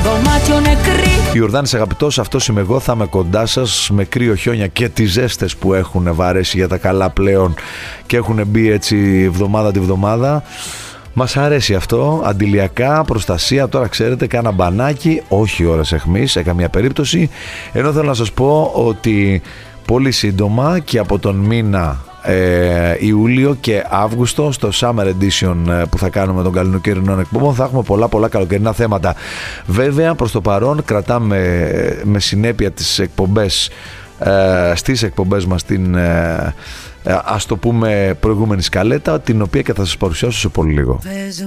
δωμάτιο νεκρή. Ιορδάνης αγαπητός, αυτός είμαι εγώ, θα είμαι κοντά σας με κρύο, χιόνια και τις ζέστες που έχουν βαρέσει για τα καλά πλέον και έχουν μπει έτσι εβδομάδα τη βδομάδα. Μας αρέσει αυτό, αντιλιακά, προστασία, τώρα ξέρετε, κάνα μπανάκι, όχι ώρες αιχμής σε καμία περίπτωση. Ενώ θέλω να σας πω ότι πολύ σύντομα και από τον μήνα Ιούλιο και Αύγουστο στο Summer Edition που θα κάνουμε των καλοκαιρινών εκπομπών θα έχουμε πολλά καλοκαιρινά θέματα. Βέβαια προς το παρόν κρατάμε με συνέπεια τις εκπομπές στις εκπομπές μας την ας το πούμε προηγούμενη σκαλέτα, την οποία και θα σας παρουσιάσω σε πολύ λίγο.